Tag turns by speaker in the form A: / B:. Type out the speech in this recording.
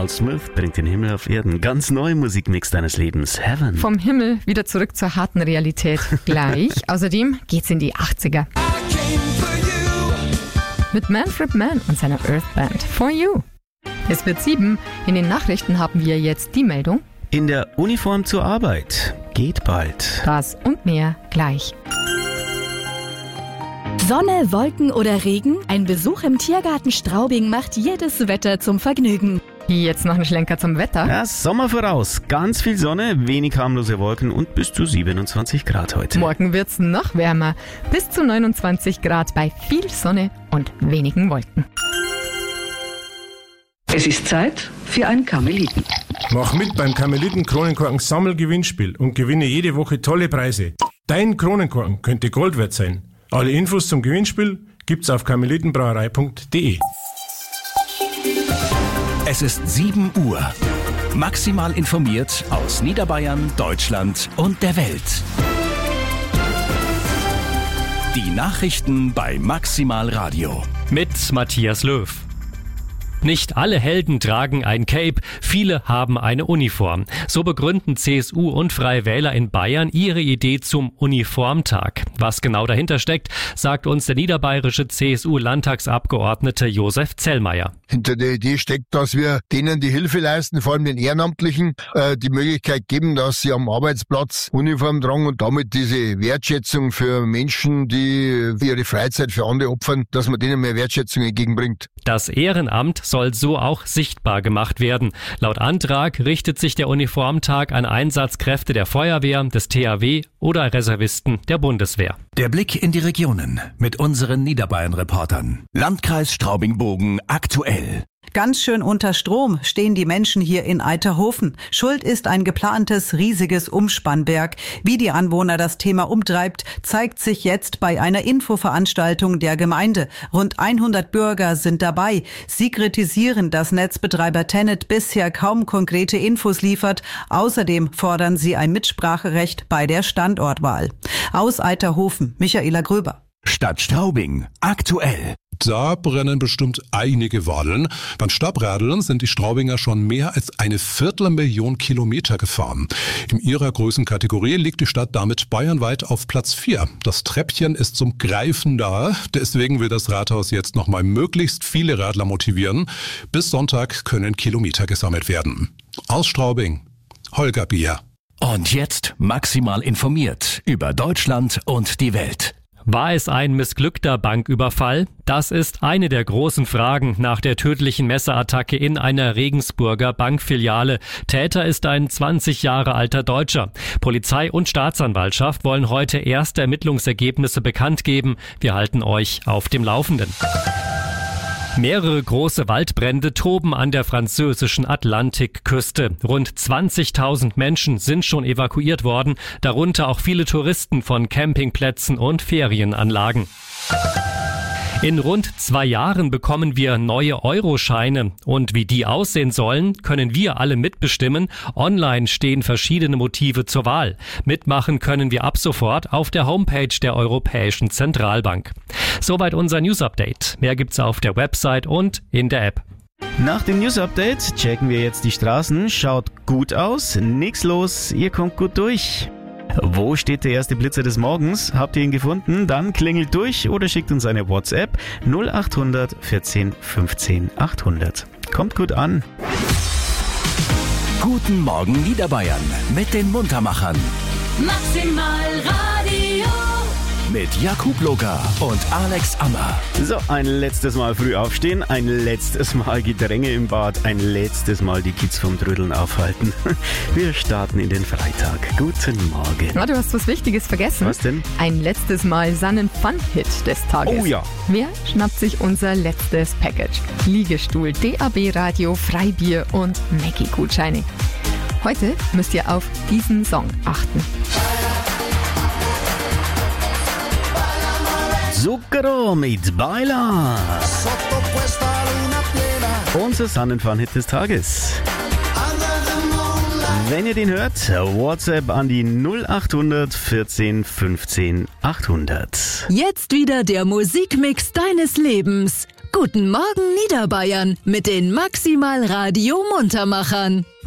A: Miles Smith bringt den Himmel auf Erden. Ganz neue Musikmix deines Lebens. Heaven.
B: Vom Himmel wieder zurück zur harten Realität. Gleich. Außerdem geht's in die 80er. Mit Manfred Mann und seiner Earth Band. For You. Es wird 7. In den Nachrichten haben wir jetzt die Meldung.
A: In der Uniform zur Arbeit. Geht bald.
B: Das und mehr gleich.
C: Sonne, Wolken oder Regen? Ein Besuch im Tiergarten Straubing macht jedes Wetter zum Vergnügen.
B: Jetzt noch ein Schlenker zum Wetter.
A: Ja, Sommer voraus. Ganz viel Sonne, wenig harmlose Wolken und bis zu 27 Grad heute.
B: Morgen wird's noch wärmer. Bis zu 29 Grad bei viel Sonne und wenigen Wolken.
D: Es ist Zeit für ein Karmeliten.
E: Mach mit beim Karmeliten Kronenkorken Sammelgewinnspiel und gewinne jede Woche tolle Preise. Dein Kronenkorken könnte Gold wert sein. Alle Infos zum Gewinnspiel gibt's auf karmelitenbrauerei.de.
F: Es ist 7 Uhr. Maximal informiert aus Niederbayern, Deutschland und der Welt. Die Nachrichten bei Maximal Radio.
G: Mit Matthias Löw. Nicht alle Helden tragen ein Cape, viele haben eine Uniform. So begründen CSU und Freie Wähler in Bayern ihre Idee zum Uniformtag. Was genau dahinter steckt, sagt uns der niederbayerische CSU-Landtagsabgeordnete Josef Zellmeier.
H: Hinter der Idee steckt, dass wir denen die Hilfe leisten, vor allem den Ehrenamtlichen, die Möglichkeit geben, dass sie am Arbeitsplatz Uniform tragen und damit diese Wertschätzung für Menschen, die ihre Freizeit für andere opfern, dass man denen mehr Wertschätzung entgegenbringt.
G: Das Ehrenamt soll so auch sichtbar gemacht werden. Laut Antrag richtet sich der Uniformtag an Einsatzkräfte der Feuerwehr, des THW oder Reservisten der Bundeswehr.
F: Der Blick in die Regionen mit unseren Niederbayern-Reportern. Landkreis Straubing-Bogen aktuell.
I: Ganz schön unter Strom stehen die Menschen hier in Eiterhofen. Schuld ist ein geplantes riesiges Umspannwerk. Wie die Anwohner das Thema umtreibt, zeigt sich jetzt bei einer Infoveranstaltung der Gemeinde. Rund 100 Bürger sind dabei. Sie kritisieren, dass Netzbetreiber TenneT bisher kaum konkrete Infos liefert. Außerdem fordern sie ein Mitspracherecht bei der Standortwahl. Aus Eiterhofen, Michaela Gröber.
F: Stadt Straubing aktuell.
J: Da brennen bestimmt einige Wadeln. Beim Stabradeln sind die Straubinger schon mehr als 250.000 Kilometer gefahren. In ihrer Größenkategorie liegt die Stadt damit bayernweit auf Platz 4. Das Treppchen ist zum Greifen nahe. Deswegen will das Rathaus jetzt nochmal möglichst viele Radler motivieren. Bis Sonntag können Kilometer gesammelt werden. Aus Straubing, Holger Bier.
F: Und jetzt maximal informiert über Deutschland und die Welt.
G: War es ein missglückter Banküberfall? Das ist eine der großen Fragen nach der tödlichen Messerattacke in einer Regensburger Bankfiliale. Täter ist ein 20 Jahre alter Deutscher. Polizei und Staatsanwaltschaft wollen heute erste Ermittlungsergebnisse bekannt geben. Wir halten euch auf dem Laufenden. Mehrere große Waldbrände toben an der französischen Atlantikküste. Rund 20.000 Menschen sind schon evakuiert worden, darunter auch viele Touristen von Campingplätzen und Ferienanlagen. In rund 2 Jahren bekommen wir neue Euroscheine. Und wie die aussehen sollen, können wir alle mitbestimmen. Online stehen verschiedene Motive zur Wahl. Mitmachen können wir ab sofort auf der Homepage der Europäischen Zentralbank. Soweit unser News-Update. Mehr gibt's auf der Website und in der App.
A: Nach dem News-Update checken wir jetzt die Straßen. Schaut gut aus, nix los, ihr kommt gut durch. Wo steht der erste Blitzer des Morgens? Habt ihr ihn gefunden? Dann klingelt durch oder schickt uns eine WhatsApp 0800 14 15 800. Kommt gut an.
F: Guten Morgen Niederbayern mit den Muntermachern.
C: Maximal Radio.
F: Mit Jakub Locker und Alex Ammer.
A: So, ein letztes Mal früh aufstehen, ein letztes Mal Gedränge im Bad, ein letztes Mal die Kids vom Trödeln aufhalten. Wir starten in den Freitag. Guten Morgen.
B: Oh, du hast was Wichtiges vergessen.
A: Was denn?
B: Ein letztes Mal seinen Fun-Hit des Tages.
A: Oh ja.
B: Wer schnappt sich unser letztes Package? Liegestuhl, DAB-Radio, Freibier und Mackie-Gutscheine. Heute müsst ihr auf diesen Song achten.
A: Zucchero mit Baila. Unser Sonnenfun-Hit des Tages. Wenn ihr den hört, WhatsApp an die 0800 14 15 800.
C: Jetzt wieder der Musikmix deines Lebens. Guten Morgen Niederbayern mit den Maximal Radio Muntermachern.